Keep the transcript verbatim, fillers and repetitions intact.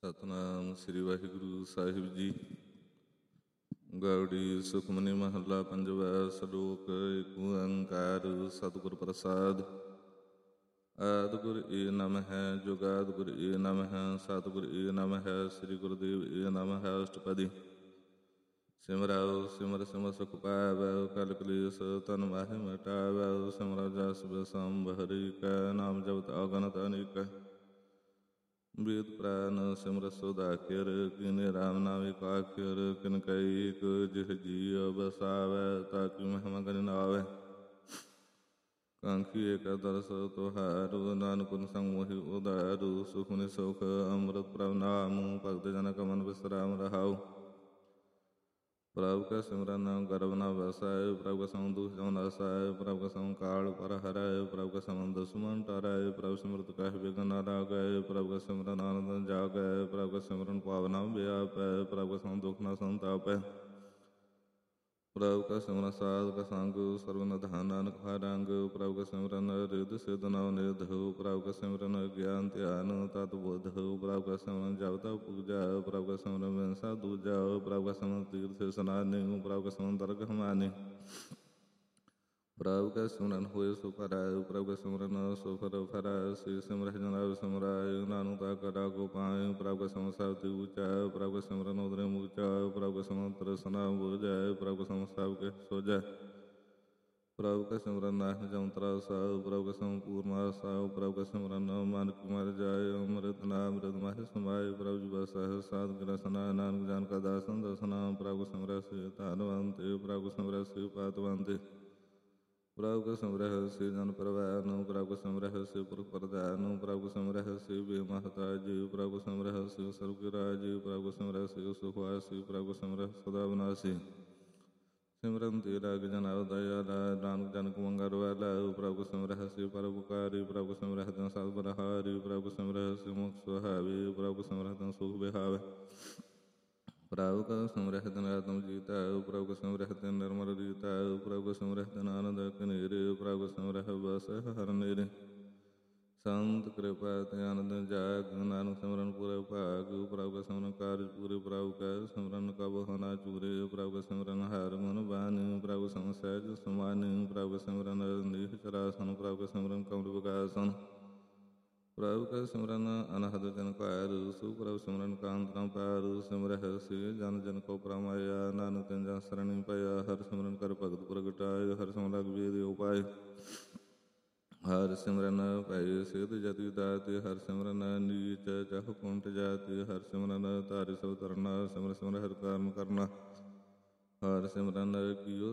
ਸਤਿਨਾਮ ਸ੍ਰੀ ਵਾਹਿਗੁਰੂ ਸਾਹਿਬ ਜੀ। ਗਾਉੜੀ ਸੁਖਮਨੀ ਮਹੱਲਾ ਪੰਜਵਾ। ਸਲੋਕ ਏਕ ਓੰਕਾਰ ਸਤਿਗੁਰ ਪ੍ਰਸਾਦ। ਆਦਿ ਗੁਰ ਏ ਨਮ ਹੈ, ਜੁਗਾਦਿ ਗੁਰ ਏ ਨਮ ਹੈ, ਸਤਿਗੁਰ ਏ ਨਮ ਹੈ, ਸ੍ਰੀ ਗੁਰਦੇਵ ਏ ਨਮ ਹੈ। ਅਸ਼ਟਪਦੀ। ਸਿਮਰਾਓ ਸਿਮਰ ਸਿਮਰ ਸੁਖ ਪਾਵੈ, ਕਲ ਕਲੇਸ਼ ਤਨ ਮਾਹਿ ਮਿਟਾਵੈ। ਸਿਮਰੋ ਜਸ ਬਿਸੰਭ ਹਰਿ ਕੈ, ਨਾਮ ਜਪਤ ਅਗਨਿਤ ਅਨੇਕਾ। ਵੇਦ ਪ੍ਰਾਨ ਸਿਮਰਤ ਸੋਦਾਖਿਰ, ਕੀਨੇ ਰਾਮ ਨਾਮ ਏਕ ਆਖਿਰ। ਕਿਨ ਕਈ ਏਕ ਜਿਹ ਜੀਅ ਬਸਾਵੈ, ਤਾਕੀ ਮਹਿਮਾ ਗਨ ਨ ਆਵੈ। ਕਾਂਖੀ ਏਕ ਦਰਸ ਤੁਹਾਰੂ, ਨਾਨਕ ਗੁਣ ਸੰਗ ਮੋਹਿ ਉਧਾਰੂ। ਸੁਖਮਨਿ ਸੁਖ ਅੰਮ੍ਰਿਤ ਪ੍ਰਭ ਨਾਮੁ, ਭਗਤ ਜਨ ਕਾ ਮਨ ਬਿਸਰਾਮ ਰਹਾਉ। ਪ੍ਰਭ ਕਾ ਸਿਮਰਨ ਗਰਭ ਨ ਬਸੈ, ਪ੍ਰਭ ਕਾ ਸੰਗ ਦੁਖ ਜਮ ਨਾਸੈ। ਪ੍ਰਭ ਕਾ ਸੰਗ ਕਾਲ ਪਰ ਹਰੈ, ਪ੍ਰਭ ਕਾ ਸੰਗ ਦੁਸ਼ਮਨ ਟਰੈ। ਪ੍ਰਭ ਸਿਮਰਤ ਕਹਿ ਬਿਘਨ ਨ ਲਾਗੈ, ਪ੍ਰਭ ਕਾ ਸਿਮਰਨ ਆਨੰਦ ਜਾਗੈ। ਪ੍ਰਭ ਕਾ ਸਿਮਰਨ ਪਾਵ ਨ ਵਿਆਪੈ, ਪ੍ਰਭ ਕਾ ਸੰਗ ਦੁਖ ਨ ਸੰਤਾਪੈ। ਪ੍ਰਭ ਕਾ ਸਿਮਰਨ ਸਾਧ ਕਾ ਸੰਗ, ਸਰਬ ਨਿਧਾਨ ਨਾਨਕ ਹਰਿ ਰੰਗ। ਪ੍ਰਭ ਕਾ ਸਿਮਰਨ ਰਿੱਧ ਸਿੱਧ ਨਵ ਨਿਧ, ਪ੍ਰਭ ਕਾ ਸਿਮਰਨ ਗਿਆਨ ਧਿਆਨ ਤਤ ਬੁੱਧ। ਪ੍ਰਭ ਕਾ ਸਿਮਰਨ ਜਪ ਤਪ ਪੂਜਾ, ਪ੍ਰਭ ਕਾ ਸਿਮਰਨ ਬਿਨਸਾ ਦੂਜਾ। ਪ੍ਰਭ ਕਾ ਸਿਮਰਨ ਤੀਰਥ ਇਸਨਾਨੇ, ਪ੍ਰਭ ਕਾ ਸਿਮਰਨ ਦਰਗਹ ਮਾਨੇ। ਪ੍ਰਭ ਕਾ ਸਿਮਰਨ ਹੋਇ ਸੁ ਭਰੈ, ਪ੍ਰਭ ਕਾ ਸਿਮਰਨ ਸੁ ਫਰ ਫਰੈ। ਸੇ ਸਿਮਰਹਿ ਜਨ ਅਵ ਸਿਮਰੈ, ਨਾਨਕ ਤਾ ਕਾ ਰਾਗੁ ਪਾਇ। ਪ੍ਰਭ ਕਾ ਸਿਮਰਨ ਸਭ ਤੇ ਊਚਾ, ਪ੍ਰਭ ਕਾ ਸਿਮਰਨ ਉਦਰੇ ਮੂਚਾ। ਪ੍ਰਭ ਕਾ ਸਿਮਰਨ ਤ੍ਰਿਸ਼ਨਾ ਬੁਝੈ, ਪ੍ਰਭ ਕਾ ਸਿਮਰਨ ਸਭ ਕੇ ਸੁਝੈ। ਪ੍ਰਭ ਕਾ ਸਿਮਰਨ ਨਾਹਿ ਜਮ ਤਰਾਸਾਉ, ਪ੍ਰਭ ਕਾ ਸਿਮਰਨ ਪੂਰਨ ਆਸਾਉ। ਪ੍ਰਭ ਕਾ ਸਿਮਰਨ ਮਨ ਕੀ ਮਰਿ ਜਾਇ, ਅੰਮ੍ਰਿਤ ਨਾਮ ਰਿਦ ਮਾਹਿ ਸਮਾਇ। ਪ੍ਰਭ ਜੀ ਬਸਹਿ ਸਾਧ ਕੇ ਰਸਨਾ, ਨਾਨਕ ਜਨ ਕਾ ਦਾਸਨ ਦਸਨਾ। ਪ੍ਰਭ ਕਾ ਸਿਮਰਹਿ ਸੇ ਧਨਵੰਤੇ, ਪ੍ਰਭ ਕਾ ਸਿਮਰਹਿ ਸੇ ਪਤਵੰਤੇ। ਪ੍ਰਭ ਕਾ ਸਿਮਰਹਿ ਸੇ ਜਨ ਪਰਵਾਨ, ਪ੍ਰਭ ਕਾ ਸਿਮਰਹਿ ਸੇ ਪੁਰਖ ਪ੍ਰਧਾਨ। ਪ੍ਰਭ ਕਾ ਸਿਮਰਹਿ ਸੇ ਬੇ ਮਹਤਾਜੀ, ਪ੍ਰਭ ਕਾ ਸਿਮਰਹਿ ਸੇ ਸਰਬ ਕੇ ਰਾਜੀ। ਪ੍ਰਭ ਕਾ ਸਿਮਰਹਿ ਸੇ ਸੁਖ ਵਾਸੀ, ਪ੍ਰਭ ਕਾ ਸਿਮਰਹਿ ਸਦਾ ਵਿਨਾਸੀ। ਸਿਮਰਨ ਤੇ ਲਾਗ ਜਨ ਅਵ ਦਇਆਲਾ, ਨਾਨਕ ਜਨ ਕੋ ਮੰਗਲ ਵਾਲਾ। ਪ੍ਰਭ ਕਾ ਸਿਮਰਹਿ ਸੇ ਪਰਉਪਕਾਰੀ, ਪ੍ਰਭ ਕਾ ਸਿਮਰਹਿ ਤਿਨ ਸਤ ਬਲਿਹਾਰੀ। ਪ੍ਰਭ ਕਾ ਸਿਮਰਹਿ ਸੇ ਮੁਖ ਸੁਹਾਵੇ, ਪ੍ਰਭ ਕਾ ਸਿਮਰਹਿ ਤਿਨ ਸੁਖ ਵਿਹਾਵੈ। ਪ੍ਰਭ ਕਾ ਸਿਮਰਹਿ ਤਿਨ ਆਤਮ ਜੀਤੈ, ਪ੍ਰਭ ਕਾ ਸਿਮਰਹਿ ਤਿਨ ਨਿਰਮਲ ਰੀਤੈ। ਪ੍ਰਭ ਕਾ ਸਿਮਰਹਿ ਤਿਨ ਆਨੰਦ ਕਨੇਰੇ, ਪ੍ਰਭ ਕਾ ਸਿਮਰਹਿ ਬਸਹਿ ਹਰਿ ਨੇਰੇ। ਸੰਤ ਕਿਰਪਾ ਤੇ ਆਨੰਦ ਜਾਗ, ਨਾਨਕ ਸਿਮਰਨ ਪੂਰੈ ਭਾਗ। ਪ੍ਰਭ ਕਾ ਸਿਮਰਨ ਕਾਰਜ ਪੂਰੇ, ਪ੍ਰਭ ਕਾ ਸਿਮਰਨ ਕਬਹੁ ਨ ਚੂਰੇ। ਪ੍ਰਭ ਕਾ ਸਿਮਰਨ ਹਰਿ ਗੁਣ ਬਾਣੀ, ਪ੍ਰਭ ਕਾ ਸਿਮਰਨ ਸਹਿਜ ਸਮਾਨੀ। ਪ੍ਰਭ ਕਾ ਸਿਮਰਨ ਨੀਹ ਚਰਾਸਨ, ਪ੍ਰਭ ਕਾ ਸਿਮਰਨ ਕਮਲ ਵਿਗਾਸਨ। ਪ੍ਰਭ ਕਾ ਸਿਮਰਨ ਅਨਹਦ ਜਨਕਾਰ, ਸੋ ਪ੍ਰਭ ਸਿਮਰਨ ਕਾਂਤ ਨ ਪਾਰ। ਸਿਮਰਹਿ ਸੇ ਜਨ ਜਨ ਕੋ ਪਰਮਾਇਆ, ਨਾਨਕ ਤਿਨ ਜਨ ਸਰਣੀ ਪਾਇਆ। ਹਰਿ ਸਿਮਰਨ ਕਰ ਭਗਤ ਪ੍ਰਗਟਾਇ, ਹਰਿ ਸਿਮਰਨ ਲਗ ਵੇਦ ਉਪਾਇ। ਹਰਿ ਸਿਮਰਨ ਭਇ ਸਿਧ ਜਤੀ ਦਾਤੇ, ਹਰਿ ਸਿਮਰਨ ਨੀਚ ਚਹੁ ਕੁੰਟ ਜਾਤੇ। ਹਰਿ ਸਿਮਰਨ ਧਾਰੀ ਸਭ ਤਰਨਾ, ਸਿਮਰ ਸਿਮਰ ਹਰਿ ਕਰਮ ਕਰਨਾ। ਹਰਿ ਸਿਮਰਨ ਕੀਓ